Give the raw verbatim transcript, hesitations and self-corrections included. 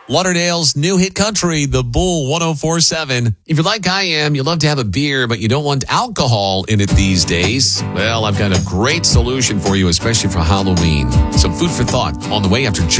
Lauderdale's new hit country, The Bull one oh four point seven. If you're like I am, you love to have a beer, but you don't want alcohol in it these days. Well, I've got a great solution for you, especially for Halloween. Some food for thought on the way after Jeff.